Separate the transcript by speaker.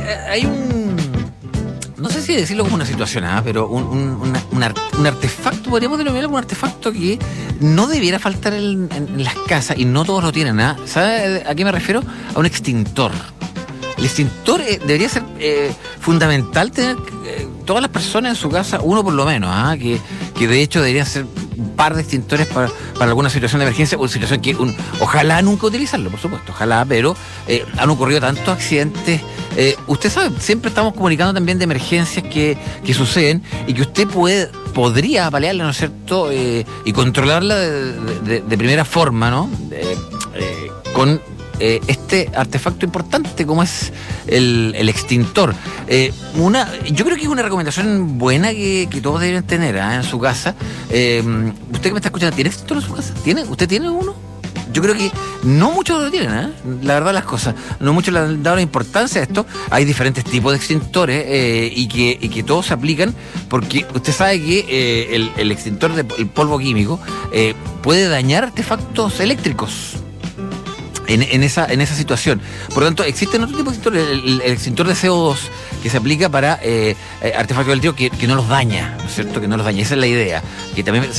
Speaker 1: hay no sé si decirlo como una situación, pero un artefacto, podríamos denominarlo como un artefacto que no debiera faltar en las casas, y no todos lo tienen, ¿Sabe a qué me refiero? A un extintor. El extintor debería ser fundamental tener todas las personas en su casa, uno por lo menos, que de hecho deberían ser un par de extintores para alguna situación de emergencia, o situación que ojalá nunca utilizarlo, por supuesto, ojalá, pero han ocurrido tantos accidentes. Usted sabe, siempre estamos comunicando también de emergencias que suceden y que usted podría apalearla, ¿no es cierto? Y controlarla de primera forma, ¿no? Con este artefacto importante como es el extintor. Yo creo que es una recomendación buena que todos deben tener en su casa. Usted que me está escuchando, ¿tiene extintor en su casa? ¿Usted tiene uno? Yo creo que no muchos lo tienen, la verdad las cosas. No muchos le han dado la importancia a esto. Hay diferentes tipos de extintores y que todos se aplican porque usted sabe que el extintor del polvo químico puede dañar artefactos eléctricos. En esa situación. Por lo tanto, existen otro tipo de extintores. El extintor de CO2 que se aplica para artefactos eléctricos que no los daña, ¿no es cierto? Que no los daña. Esa es la idea. Que también